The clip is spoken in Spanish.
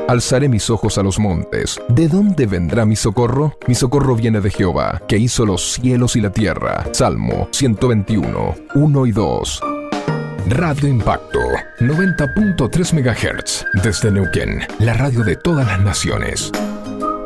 Alzaré mis ojos a los montes. ¿De dónde vendrá mi socorro? Mi socorro viene de Jehová, que hizo los cielos y la tierra. Salmo 121, 1 y 2. Radio Impacto, 90.3 MHz. Desde Neuquén, la radio de todas las naciones.